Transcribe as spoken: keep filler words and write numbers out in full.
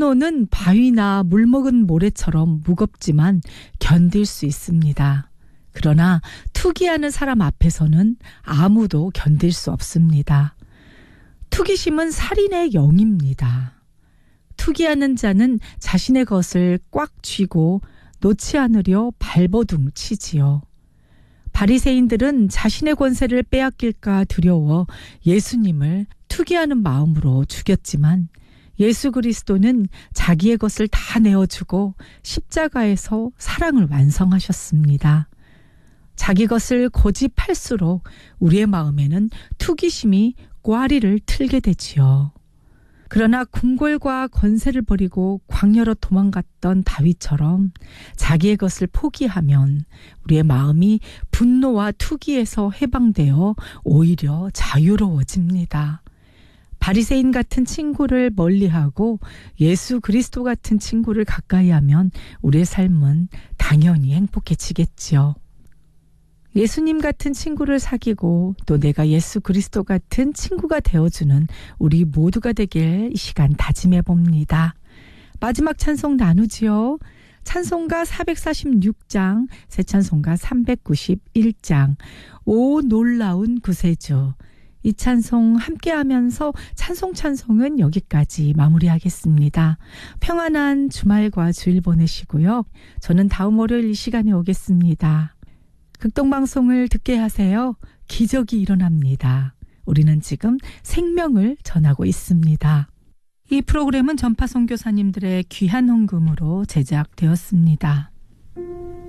분노는 바위나 물먹은 모래처럼 무겁지만 견딜 수 있습니다. 그러나 투기하는 사람 앞에서는 아무도 견딜 수 없습니다. 투기심은 살인의 영입니다. 투기하는 자는 자신의 것을 꽉 쥐고 놓지 않으려 발버둥 치지요. 바리새인들은 자신의 권세를 빼앗길까 두려워 예수님을 투기하는 마음으로 죽였지만 예수 그리스도는 자기의 것을 다 내어주고 십자가에서 사랑을 완성하셨습니다. 자기 것을 고집할수록 우리의 마음에는 투기심이 꽈리를 틀게 되지요. 그러나 궁궐과 권세를 버리고 광야로 도망갔던 다윗처럼 자기의 것을 포기하면 우리의 마음이 분노와 투기에서 해방되어 오히려 자유로워집니다. 바리새인 같은 친구를 멀리하고 예수 그리스도 같은 친구를 가까이하면 우리의 삶은 당연히 행복해지겠지요. 예수님 같은 친구를 사귀고 또 내가 예수 그리스도 같은 친구가 되어주는 우리 모두가 되길 이 시간 다짐해 봅니다. 마지막 찬송 나누지요. 찬송가 사백사십육 장, 새 찬송가 삼백구십일 장, 오 놀라운 구세주. 이 찬송 함께하면서 찬송 찬송은 여기까지 마무리하겠습니다. 평안한 주말과 주일 보내시고요. 저는 다음 월요일 이 시간에 오겠습니다. 극동방송을 듣게 하세요. 기적이 일어납니다. 우리는 지금 생명을 전하고 있습니다. 이 프로그램은 전파 선교사님들의 귀한 헌금으로 제작되었습니다.